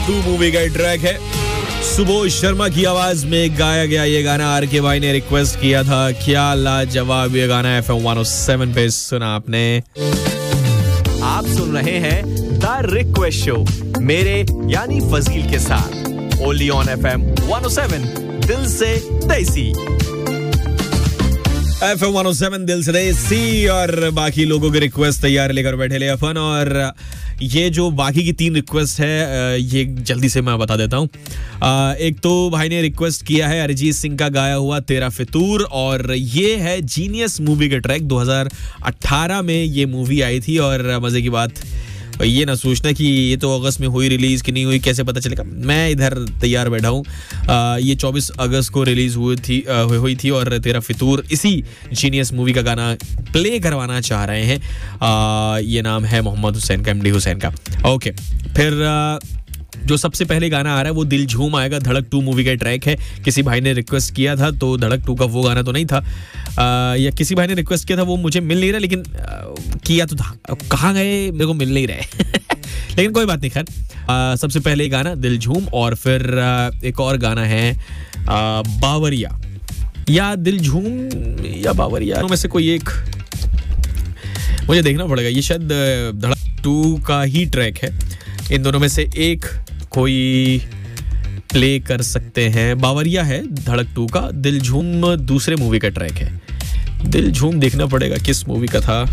Two movie का track है, सुबोध शर्मा की आवाज में गाया गया ये गाना आर.के. भाई ने रिक्वेस्ट किया था। क्या लाजवाब ये गाना FM 107 पे सुना आपने। आप सुन रहे हैं द रिक्वेस्ट शो मेरे यानी फजील के साथ, ओनली ऑन FM 107 दिल से देसी। FM 107 दिल से देसी और बाकी लोगों की रिक्वेस्ट तैयार लेकर बैठे ले अपन। और ये जो बाकी की 3 रिक्वेस्ट है ये जल्दी से मैं बता देता हूँ। एक तो भाई ने रिक्वेस्ट किया है अरिजीत सिंह का गाया हुआ तेरा फितूर, और ये है जीनियस मूवी का ट्रैक। 2018 में ये मूवी आई थी और मजे की बात ये ना सोचना कि ये तो अगस्त में हुई रिलीज कि नहीं हुई, कैसे पता चलेगा। मैं इधर तैयार बैठा हूँ। ये 24 अगस्त को रिलीज हुई थी और तेरा फितूर इसी जीनियस मूवी का गाना प्ले करवाना चाह रहे हैं। ये नाम है मोहम्मद हुसैन का, MD हुसैन का। ओके, फिर जो सबसे पहले गाना आ रहा है वो दिल झूम आएगा, धड़क 2 मूवी का ट्रैक है। किसी भाई ने रिक्वेस्ट किया था तो धड़क 2 का वो गाना तो नहीं था, या किसी भाई ने रिक्वेस्ट किया था वो मुझे मिल नहीं रहा, लेकिन किया तो था, कहाँ गए मेरे को मिल नहीं रहे लेकिन कोई बात नहीं। खैर सबसे पहले गाना दिल झूम और फिर एक और गाना है बावरिया या दिल झूम या बावरिया में से कोई एक मुझे देखना पड़ेगा। ये शायद धड़क 2 का ही ट्रैक है, इन दोनों में से एक कोई प्ले कर सकते हैं। बावरिया है धड़क 2 का, दिल झूम दूसरे मूवी का ट्रैक है। दिल झूम देखना पड़ेगा किस मूवी का था।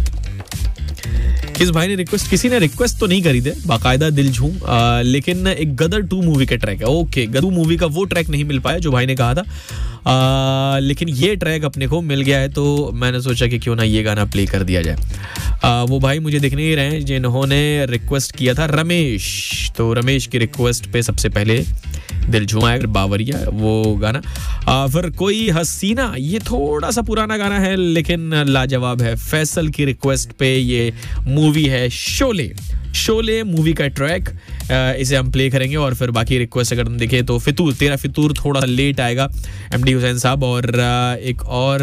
किस भाई ने रिक्वेस्ट, किसी ने रिक्वेस्ट तो नहीं करी थी बाकायदा दिल झूम, लेकिन एक गदर 2 मूवी का ट्रैक है। ओके, गदर मूवी का वो ट्रैक नहीं मिल पाया जो भाई ने कहा था, लेकिन ये ट्रैक अपने को मिल गया है तो मैंने सोचा कि क्यों ना ये गाना प्ले कर दिया जाए। वो भाई मुझे दिख नहीं रहे हैं जिन्होंने रिक्वेस्ट किया था, रमेश। तो रमेश की रिक्वेस्ट पे सबसे पहले दिल झुमाए बावरिया वो गाना। फिर कोई हसीना, ये थोड़ा सा पुराना गाना है लेकिन लाजवाब है। फैसल की रिक्वेस्ट पे ये मूवी है शोले, शोले मूवी का ट्रैक, इसे हम प्ले करेंगे। और फिर बाकी रिक्वेस्ट अगर हम देखें तो फितूर, तेरा फितूर थोड़ा लेट आएगा, MD हुसैन साहब। और एक और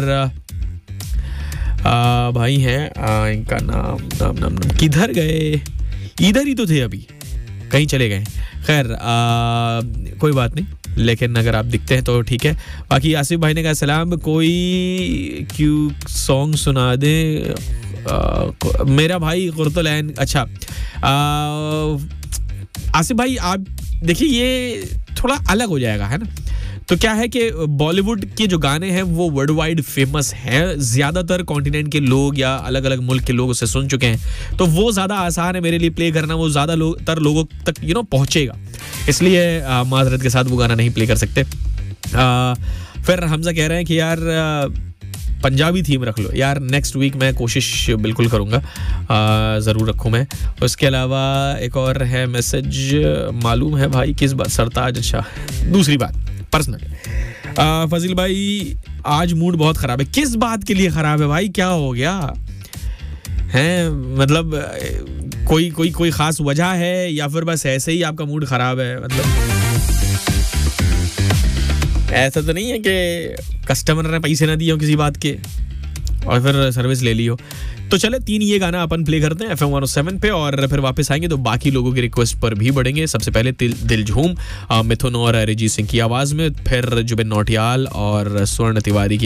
भाई हैं, इनका नाम किधर गए, इधर ही तो थे, अभी कहीं चले गए। खैर कोई बात नहीं, लेकिन अगर आप दिखते हैं तो ठीक है। बाकी आसिफ भाई ने कहा सलाम, कोई क्यों सॉन्ग सुना दे मेरा भाई कुर्तुलैन। अच्छा आसिफ भाई आप देखिए ये थोड़ा अलग हो जाएगा, है ना। तो क्या है कि बॉलीवुड के जो गाने हैं वो वर्ल्ड वाइड फेमस हैं, ज्यादातर कॉन्टिनेंट के लोग या अलग अलग मुल्क के लोग उसे सुन चुके हैं, तो वो ज्यादा आसान है मेरे लिए प्ले करना, वो ज्यादा लोगों तक पहुंचेगा, इसलिए माजरत के साथ वो गाना नहीं प्ले कर सकते। फिर हमजा कह रहे हैं कि यार पंजाबी थीम रख लो यार, नेक्स्ट वीक मैं कोशिश बिल्कुल करूंगा, ज़रूर रखूं मैं। उसके अलावा एक और है मैसेज, मालूम है भाई किस बात, सरताज। अच्छा दूसरी बात पर्सनल, फजील भाई आज मूड बहुत ख़राब है। किस बात के लिए ख़राब है भाई, क्या हो गया है, मतलब कोई ख़ास वजह है या फिर बस ऐसे ही आपका मूड ख़राब है? मतलब ऐसा तो नहीं है कि कस्टमर ने पैसे ना दिए हो किसी बात के और फिर सर्विस ले ली हो। तो चले 3 ये गाना अपन प्ले करते हैं FM 107 पे और फिर वापस आएंगे तो बाकी लोगों की रिक्वेस्ट पर भी बढ़ेंगे। सबसे पहले दिल झूम मिथुन और अरिजीत सिंह की आवाज़ में, फिर जुबिन नौटियाल और स्वर्ण तिवारी की